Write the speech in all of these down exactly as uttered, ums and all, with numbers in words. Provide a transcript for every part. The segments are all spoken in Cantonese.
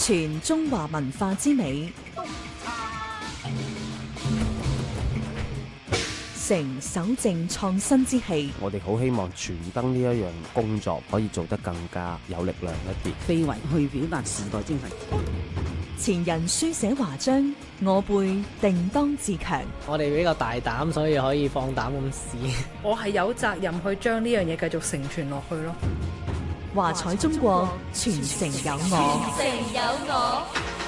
傳中華文化之美，成守正創新之氣。 我哋好希望傳燈呢一樣工作可以做得更加有力量一啲， 非遺去表達時代精神。 前人書寫華章，我輩定當自強。 我哋比較大膽，所以可以放膽咁試。 我係有責任去將呢樣嘢繼續承傳落去咯。 華彩中國，傳承有我。 傳承有我。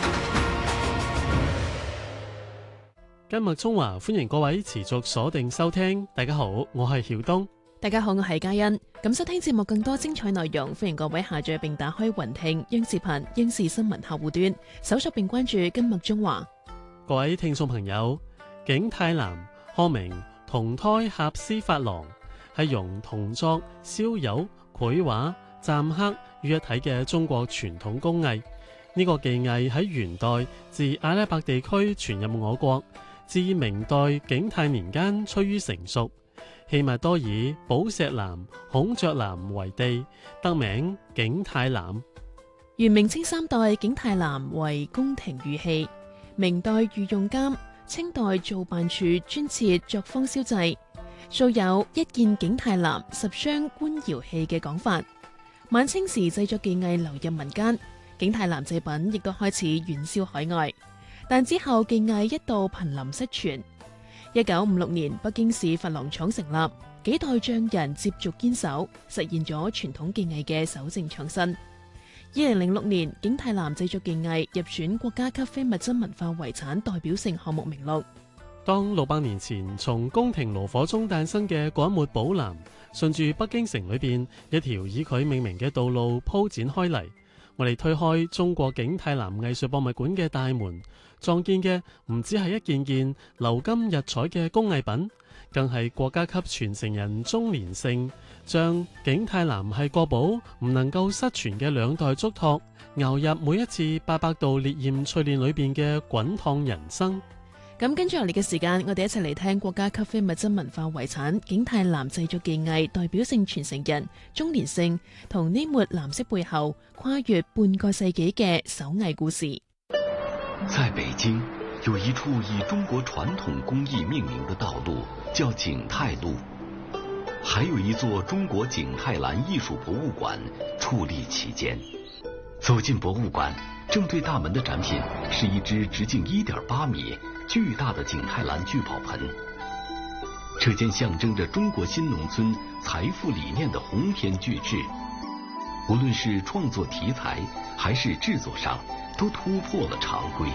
今日中華歡迎各位持續鎖定收聽。大家好，我係曉東。 大家好，我係嘉欣。咁收聽節目更多精彩內容，歡迎各位下載並打開雲聽、央視頻、央視新聞客戶端，搜索並關注今日中華。 各位聽眾朋友，景泰藍學名銅胎合絲珐琅，係用銅作、燒釉、繪畫、篆刻於一體嘅中國傳統工藝。呢、這個技藝喺元代自阿拉伯地區傳入我國，至明代景泰年間趨於成熟。器物多以寶石藍、孔雀藍為地，得名景泰藍。 元明清三代景泰藍為宮廷御器，明代御用監，清代造辦處專設作坊燒製，素有一件景泰藍十雙官窯器嘅講法。晚清時製作技藝流入民間，景泰藍製品亦都開始遠銷海外，但之後技藝一度瀕臨失傳。一九五六年，北京市珐琅廠成立，幾代匠人接續堅守，實現咗傳統技藝嘅守正創新。二零零六年，景泰藍製作技藝入選國家級非物質文化遺產代表性項目名錄。 當六百年前從宮廷爐火中誕生嘅嗰一抹寶藍，順住北京城裏邊一條以佢命名嘅道路鋪展開嚟，我哋推開中國景泰藍藝術博物館嘅大門，撞見嘅唔止係一件件鎏金日彩嘅工藝品，更係國家級傳承人鍾連勝將景泰藍係國寶唔能夠失傳嘅兩代囑託，熬入每一次八百度烈焰淬煉裏邊嘅滾燙人生。 咁跟住落嚟嘅時間，我哋一齊嚟聽國家級非物質文化遺產景泰藍製作技藝代表性傳承人鍾連勝同呢抹藍色背後跨越半個世紀嘅手藝故事。 在北京，有一處以中國傳統工藝命名的道路，叫景泰路。還有一座中國景泰藍藝術博物館矗立其間。走進博物館，正對大門的展品是一隻直徑一點八米、巨大的景泰藍聚寶盆。這件象徵着中國新農村財富理念的鴻篇巨製，無論是創作題材還是製作上，都突破了常規。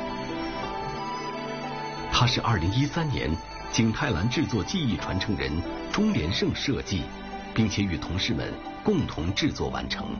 它是二零一三年景泰藍製作技藝傳承人鍾連勝設計，並且與同事們共同製作完成。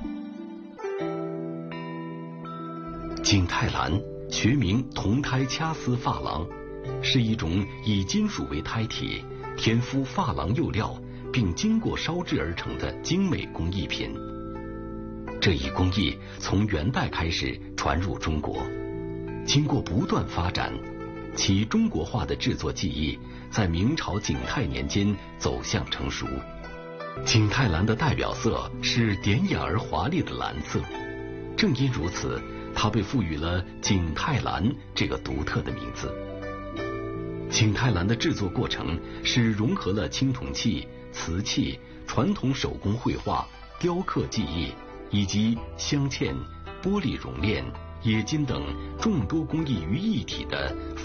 景泰藍學名銅胎掐絲珐琅，是一種以金屬為胎體，填敷珐琅釉料，並經過燒製而成的精美工藝品。這一工藝從元代開始傳入中國，經過不斷發展，其中國化的製作技藝在明朝景泰年間走向成熟。景泰藍的代表色是典雅而華麗的藍色，正因如此，它被賦予了景泰藍這個獨特的名字。景泰藍的製作過程是融合了青銅器、瓷器、傳統手工繪畫、雕刻技藝以及鑲嵌、玻璃熔煉、冶金等眾多工藝於一體的